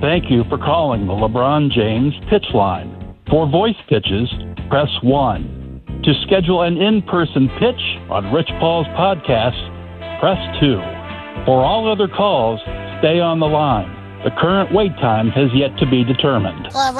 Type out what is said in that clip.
Thank you for calling the LeBron James Pitch Line. For voice pitches, press 1. To schedule an in-person pitch on Rich Paul's podcast, press 2. For all other calls, stay on the line. The current wait time has yet to be determined.